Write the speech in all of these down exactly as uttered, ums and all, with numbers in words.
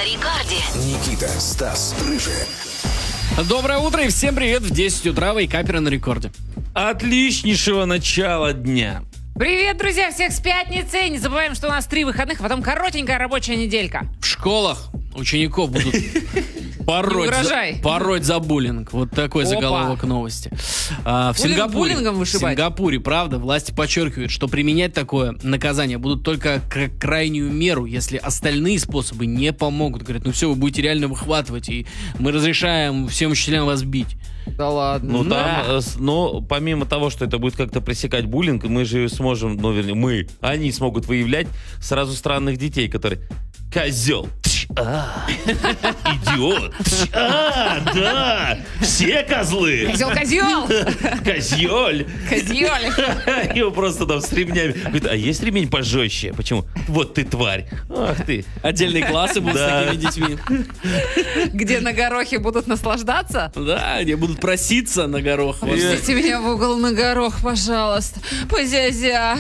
на рекорде. Никита, Стас, Рыжий. Доброе утро и всем привет в десять утра, вейкаперы на рекорде. Отличнейшего начала дня. Привет, друзья, всех с пятницы. Не забываем, что у нас три выходных, а потом коротенькая рабочая неделька. В школах учеников будут пороть, угрожай. за, пороть за буллинг. Вот такой Опа. заголовок новости. А, в Буллинг Сингапуре, буллингом в вышибать. Сингапуре, правда, власти подчеркивают, что применять такое наказание будут только как крайнюю меру, если остальные способы не помогут. Говорят, ну все, вы будете реально выхватывать, и мы разрешаем всем учителям вас бить. Да ладно. Ну, Да. там, э, с- но помимо того, что это будет как-то пресекать буллинг, мы же сможем, ну, вернее, мы, они смогут выявлять сразу странных детей, которые... Козел. Тш, а, идиот. Тш, а, да. Все козлы. Козел-козел! Козель. Козель! Его просто там с ремнями. Говорит, а есть ремень пожестче? Почему? Вот ты тварь. Ах ты. Отдельные классы будут с Да. такими детьми. Где на горохе будут наслаждаться? Да, они будут проситься на горох. Вот. Пустите меня в угол на горох, пожалуйста. Позязя.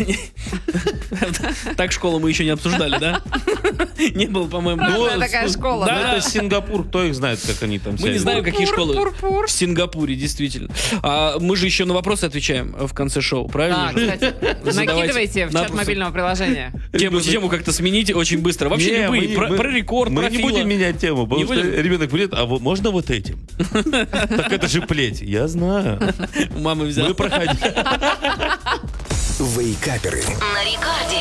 Так школу мы еще не обсуждали, да? Не было, по-моему. Разная Ну, такая с- школа. Ну, Да. это Сингапур, кто их знает, как они там Мы не себя знаем, ведут. какие школы Пур-пур-пур. в Сингапуре, действительно. А мы же еще на вопросы отвечаем в конце шоу, правильно? А, же? кстати, Задавайте накидывайте в чат вопросы. мобильного приложения. Тему, тему как-то смените очень быстро. Вообще Не, любые. мы не- про, мы- про рекорд, Мы про не Фила. будем менять тему, потому Не что будем? ребенок придет, а вот можно вот этим? Так это же плеть. Я знаю. У мамы взял. Мы проходили. Вейкаперы. На рекорде.